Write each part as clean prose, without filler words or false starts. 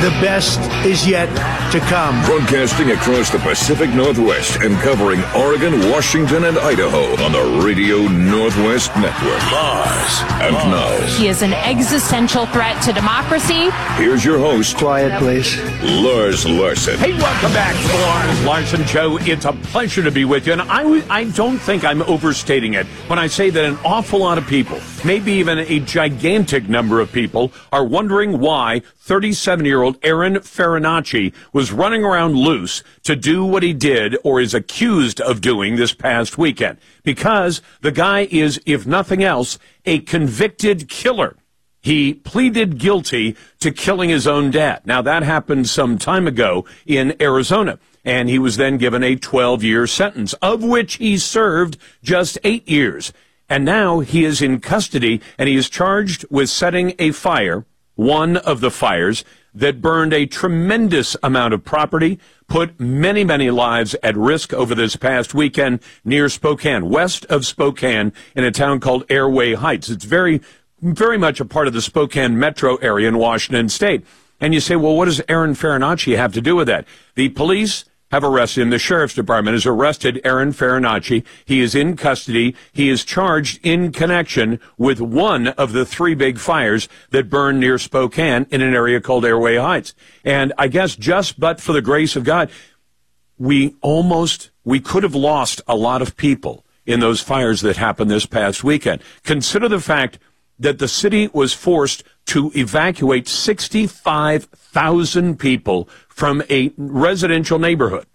The best is yet to come. Broadcasting across the Pacific Northwest and covering Oregon, Washington, and Idaho on the Radio Northwest Network. Lars. And now. He is an existential threat to democracy. Here's your host. Quiet, please. Lars Larson. Hey, welcome back to the Lars Larson Show. It's a pleasure to be with you. And I don't think I'm overstating it when I say that an awful lot of people, maybe even a gigantic number of people, are wondering why 37-year-old Aaron Farinacci was running around loose to do what he did or is accused of doing this past weekend. Because the guy is, if nothing else, a convicted killer. He pleaded guilty to killing his own dad. Now, that happened some time ago in Arizona, and he was then given a 12-year sentence, of which he served just 8 years. And now he is in custody, and he is charged with setting a fire, one of the fires that burned a tremendous amount of property, put many, many lives at risk over this past weekend near Spokane, west of Spokane, in a town called Airway Heights. It's very much a part of the Spokane metro area in Washington State. And you say, well, what does Aaron Farinacci have to do with that? The police have arrested him. The sheriff's department has arrested Aaron Farinacci. He is in custody. He is charged in connection with one of the three big fires that burned near Spokane in an area called Airway Heights. And I guess just but for the grace of God, we could have lost a lot of people in those fires that happened this past weekend. Consider the fact that the city was forced to evacuate 65,000 people from a residential neighborhood.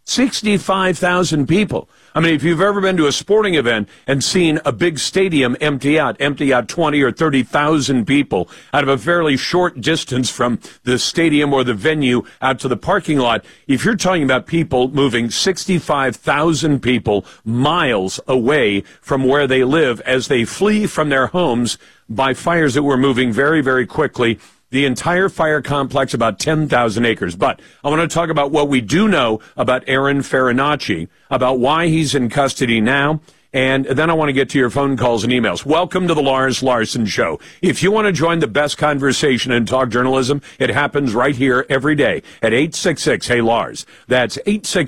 65,000 people. I mean, if you've ever been to a sporting event and seen a big stadium empty out 20 or 30,000 people out of a fairly short distance from the stadium or the venue out to the parking lot, if you're talking about people moving 65,000 people miles away from where they live as they flee from their homes by fires that were moving very, very quickly. The entire fire complex, about 10,000 acres. But I want to talk about what we do know about Aaron Farinacci, about why he's in custody now, and then I want to get to your phone calls and emails. Welcome to the Lars Larson Show. If you want to join the best conversation in talk journalism, it happens right here every day at 866-HEY-LARS. That's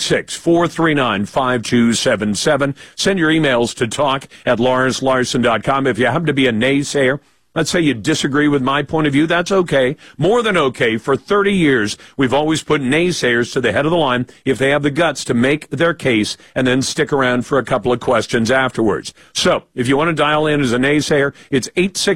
866-439-5277. Send your emails to talk@larslarson.com. If you happen to be a naysayer, let's say you disagree with my point of view, that's okay. More than okay. For 30 years, we've always put naysayers to the head of the line if they have the guts to make their case and then stick around for a couple of questions afterwards. So, if you want to dial in as a naysayer, it's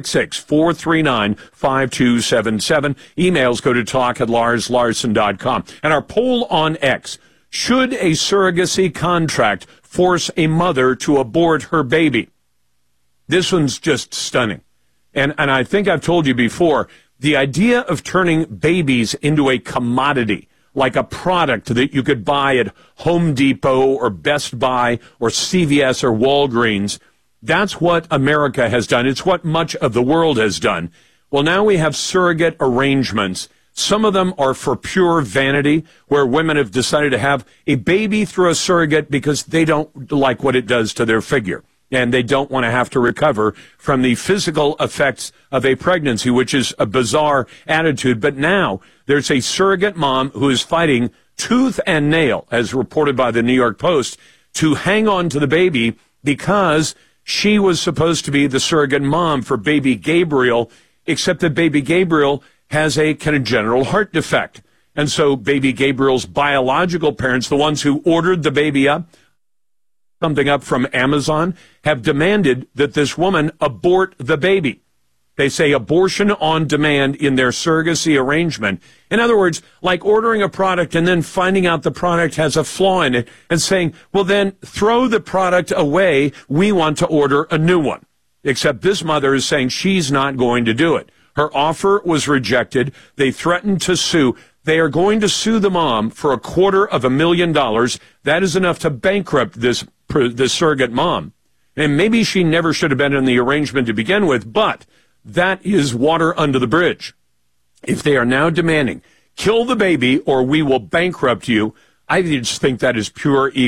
866-439-5277. Emails go to talk@larslarson.com. And our poll on X, should a surrogacy contract force a mother to abort her baby? This one's just stunning. And I think I've told you before, the idea of turning babies into a commodity, like a product that you could buy at Home Depot or Best Buy or CVS or Walgreens, that's what America has done. It's what much of the world has done. Well, now we have surrogate arrangements. Some of them are for pure vanity, where women have decided to have a baby through a surrogate because they don't like what it does to their figure. And they don't want to have to recover from the physical effects of a pregnancy, which is a bizarre attitude. But now there's a surrogate mom who is fighting tooth and nail, as reported by the New York Post, to hang on to the baby because she was supposed to be the surrogate mom for baby Gabriel, except that baby Gabriel has a congenital heart defect. And so baby Gabriel's biological parents, the ones who ordered the baby up, something up from Amazon, have demanded that this woman abort the baby. They say abortion on demand in their surrogacy arrangement. In other words, like ordering a product and then finding out the product has a flaw in it and saying, well, then throw the product away. We want to order a new one. Except this mother is saying she's not going to do it. Her offer was rejected. They threatened to sue. They are going to sue the mom for $250,000. That is enough to bankrupt this surrogate mom. And maybe she never should have been in the arrangement to begin with, but that is water under the bridge. If they are now demanding, kill the baby or we will bankrupt you, I just think that is pure evil.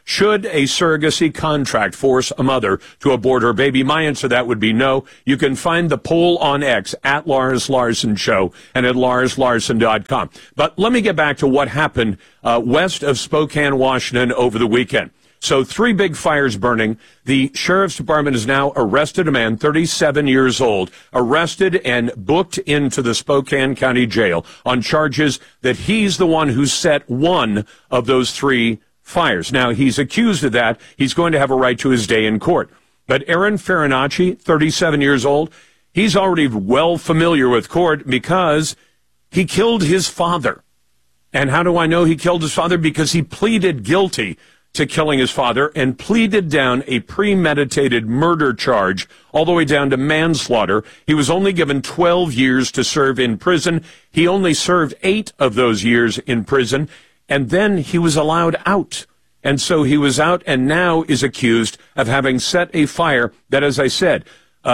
Should a surrogacy contract force a mother to abort her baby? My answer to that would be no. You can find the poll on X at Lars Larson Show and at LarsLarson.com. But let me get back to what happened west of Spokane, Washington over the weekend. So 3 big fires burning. The sheriff's department has now arrested a man, 37 years old, arrested and booked into the Spokane County Jail on charges that he's the one who set one of those 3 fires. Now, he's accused of that. He's going to have a right to his day in court. But Aaron Farinacci, 37 years old, he's already well familiar with court because he killed his father. And how do I know he killed his father? Because he pleaded guilty to killing his father and pleaded down a premeditated murder charge all the way down to manslaughter. He was only given 12 years to serve in prison. He only served 8 of those years in prison, and then he was allowed out. And so he was out and now is accused of having set a fire that, as I said,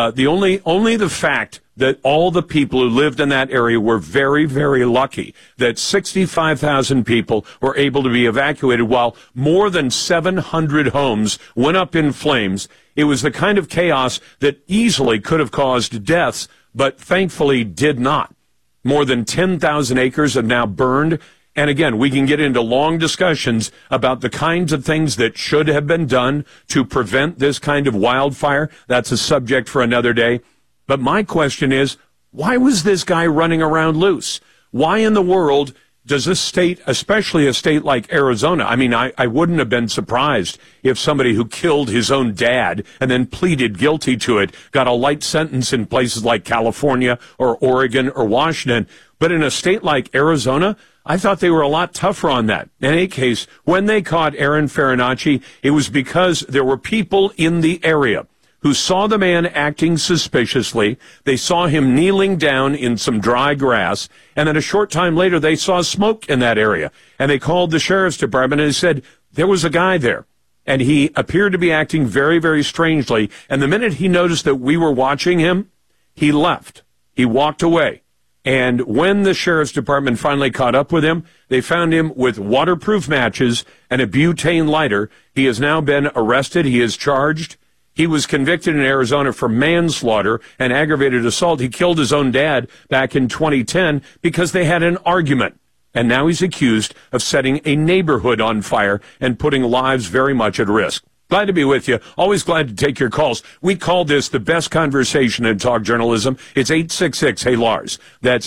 only the fact that all the people who lived in that area were very, very lucky that 65,000 people were able to be evacuated while more than 700 homes went up in flames. It was the kind of chaos that easily could have caused deaths, but thankfully did not. More than 10,000 acres have now burned. And again, we can get into long discussions about the kinds of things that should have been done to prevent this kind of wildfire. That's a subject for another day. But my question is, why was this guy running around loose? Why in the world does this state, especially a state like Arizona, I mean, I wouldn't have been surprised if somebody who killed his own dad and then pleaded guilty to it got a light sentence in places like California or Oregon or Washington. But in a state like Arizona, I thought they were a lot tougher on that. In any case, when they caught Aaron Farinacci, it was because there were people in the area who saw the man acting suspiciously. They saw him kneeling down in some dry grass, and then a short time later, they saw smoke in that area. And they called the sheriff's department and said, there was a guy there, and he appeared to be acting very, very strangely. And the minute he noticed that we were watching him, he left. He walked away. And when the sheriff's department finally caught up with him, they found him with waterproof matches and a butane lighter. He has now been arrested. He is charged. He was convicted in Arizona for manslaughter and aggravated assault. He killed his own dad back in 2010 because they had an argument. And now he's accused of setting a neighborhood on fire and putting lives very much at risk. Glad to be with you. Always glad to take your calls. We call this the best conversation in talk journalism. It's 866-HEY-LARS. That's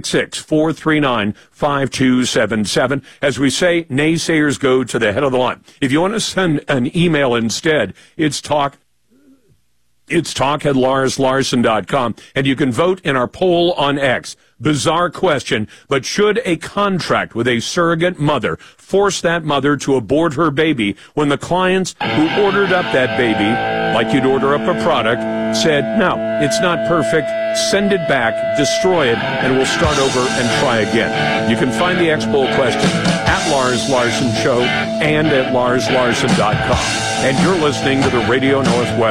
866-439-5277. As we say, naysayers go to the head of the line. If you want to send an email instead, it's talk at LarsLarson.com, and you can vote in our poll on X. Bizarre question, but should a contract with a surrogate mother force that mother to abort her baby when the clients who ordered up that baby, like you'd order up a product, said, no, it's not perfect, send it back, destroy it, and we'll start over and try again? You can find the X poll question at Lars Larson Show and at LarsLarson.com. And you're listening to the Radio Northwest